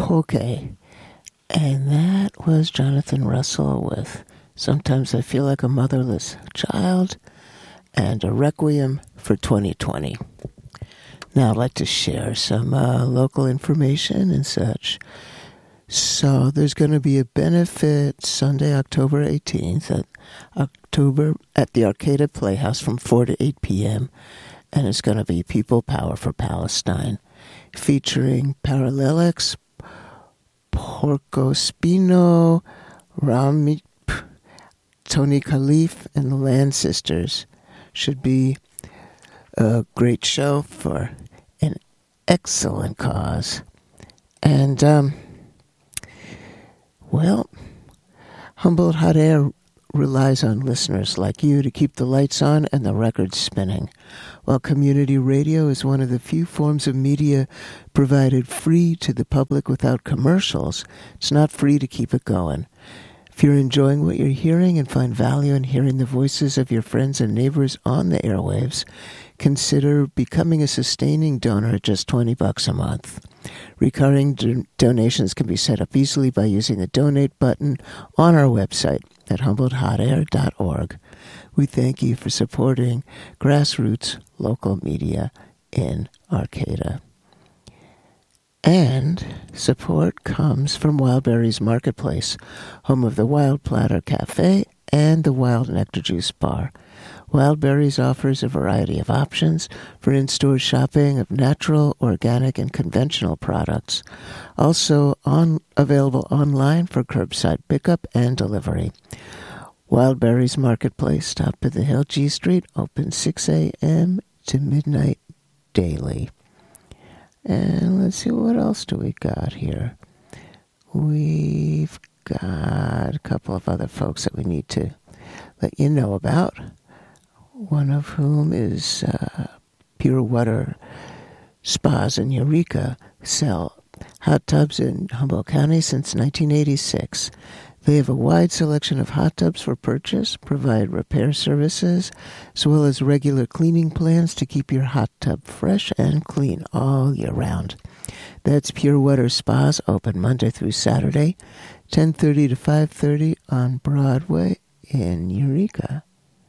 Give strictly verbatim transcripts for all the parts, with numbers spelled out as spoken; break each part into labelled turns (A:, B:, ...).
A: Okay. And that was Jonathan Russell with Sometimes I Feel Like a Motherless Child and a Requiem for twenty twenty. Now I'd like to share some uh, local information and such. So there's going to be a benefit Sunday, October eighteenth at October at the Arcata Playhouse from four to eight p.m. And it's going to be People Power for Palestine, featuring Parallelix, Porco Spino, Rami, Tony Khalif, and the Land Sisters. Should be a great show for an excellent cause. And, um, well, Humboldt Hot Air relies on listeners like you to keep the lights on and the records spinning. While community radio is one of the few forms of media provided free to the public without commercials, it's not free to keep it going. If you're enjoying what you're hearing and find value in hearing the voices of your friends and neighbors on the airwaves, consider becoming a sustaining donor at just twenty bucks a month. Recurring do- donations can be set up easily by using the donate button on our website at humboldt hot air dot org. We thank you for supporting grassroots local media in Arcata. And support comes from Wildberries Marketplace, home of the Wild Platter Cafe and the Wild Nectar Juice Bar. Wildberries offers a variety of options for in-store shopping of natural, organic, and conventional products. Also on, available online for curbside pickup and delivery. Wildberries Marketplace, top of the hill, G Street, open six a.m. to midnight daily. And let's see, what else do we got here? We've got a couple of other folks that we need to let you know about. One of whom is uh, Pure Water Spas in Eureka, sell hot tubs in Humboldt County since nineteen eighty-six. They have a wide selection of hot tubs for purchase, provide repair services, as well as regular cleaning plans to keep your hot tub fresh and clean all year round. That's Pure Water Spas, open Monday through Saturday, ten thirty to five thirty on Broadway in Eureka.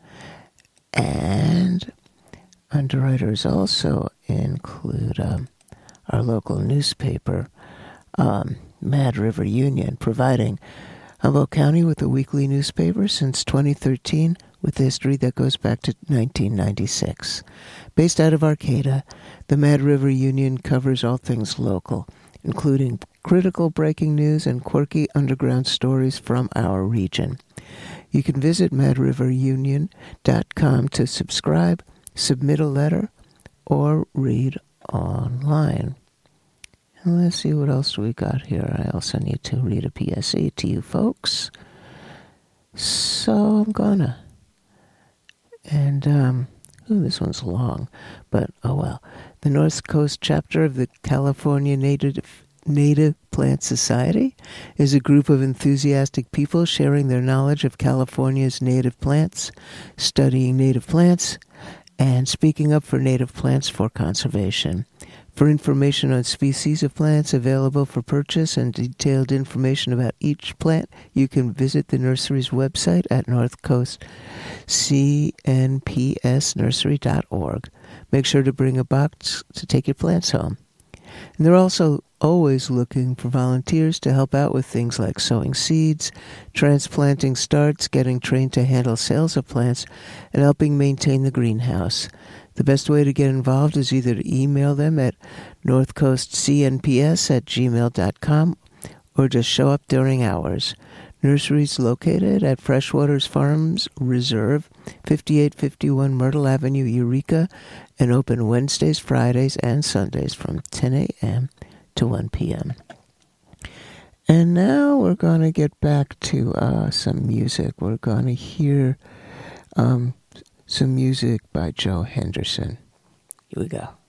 A: And underwriters also include um, our local newspaper, um, Mad River Union, providing Humboldt County with a weekly newspaper since twenty thirteen with history that goes back to nineteen ninety-six. Based out of Arcata, the Mad River Union covers all things local, including critical breaking news and quirky underground stories from our region. You can visit mad river union dot com to subscribe, submit a letter, or read online. And let's see, what else do we got here? I also need to read a P S A to you folks. So I'm gonna. And, um, ooh, this one's long, but oh well. The North Coast chapter of the California Native Native Plant Society is a group of enthusiastic people sharing their knowledge of California's native plants, studying native plants, and speaking up for native plants for conservation. For information on species of plants available for purchase and detailed information about each plant, you can visit the nursery's website at north coast c n p s nursery dot org. Make sure to bring a box to take your plants home. And they're also always looking for volunteers to help out with things like sowing seeds, transplanting starts, getting trained to handle sales of plants, and helping maintain the greenhouse. The best way to get involved is either to email them at north coast c n p s at gmail dot com or just show up during hours. Nurseries located at Freshwaters Farms Reserve, fifty-eight fifty-one Myrtle Avenue, Eureka, and open Wednesdays, Fridays, and Sundays from ten a.m. to one p.m. And now we're going to get back to uh, some music. We're going to hear um, some music by Joe Henderson. Here we go.